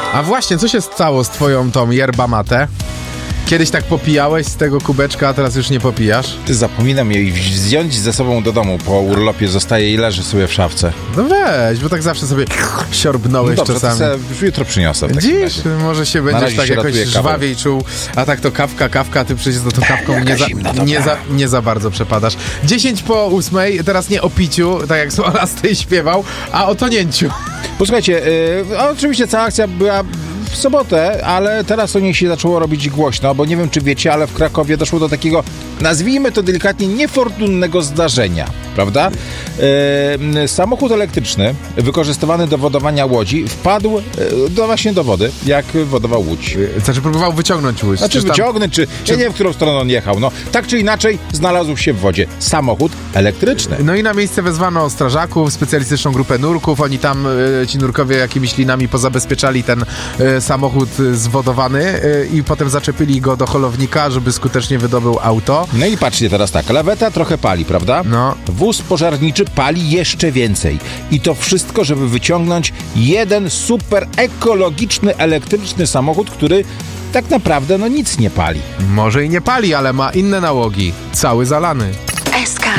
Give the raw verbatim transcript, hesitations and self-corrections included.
A właśnie, co się stało z twoją tą yerba mate? Kiedyś tak popijałeś z tego kubeczka, a teraz już nie popijasz? Zapominam jej zdjąć ze sobą do domu. Po urlopie zostaje i leży sobie w szafce. No weź, bo tak zawsze sobie siorbnąłeś No dobrze, czasami. to już jutro przyniosę. Dziś może się będziesz razie tak się jakoś ratuje kawą. żwawiej czuł, a tak to kawka, kawka, ty przecież za tą kawką nie za, zimna, dobra. nie, za, nie za bardzo przepadasz. dziesięć po ósmej, teraz nie o piciu, tak jak Solasty śpiewał, a o tonięciu. Posłuchajcie, yy, oczywiście cała akcja była w sobotę, ale teraz o niej się zaczęło robić głośno, bo nie wiem, czy wiecie, ale w Krakowie doszło do takiego, nazwijmy to delikatnie, niefortunnego zdarzenia, prawda? Yy, samochód elektryczny wykorzystywany do wodowania łodzi wpadł yy, do, właśnie do wody, jak wodował łódź. Znaczy próbował wyciągnąć łódź. Znaczy Czy tam- wyciągnąć, czy... czy- Ja nie wiem, w którą stronę on jechał. No, tak czy inaczej znalazł się w wodzie samochód elektryczny. No i na miejsce wezwano strażaków, specjalistyczną grupę nurków. Oni tam, y, ci nurkowie, jakimiś linami pozabezpieczali ten y, samochód y, zwodowany y, i potem zaczepili go do holownika, żeby skutecznie wydobył auto. No i patrzcie teraz tak, laweta trochę pali, prawda? No. Wóz pożarniczy pali jeszcze więcej. I to wszystko, żeby wyciągnąć jeden super ekologiczny, elektryczny samochód, który tak naprawdę no nic nie pali. Może i nie pali, ale ma inne nałogi. Cały zalany. S K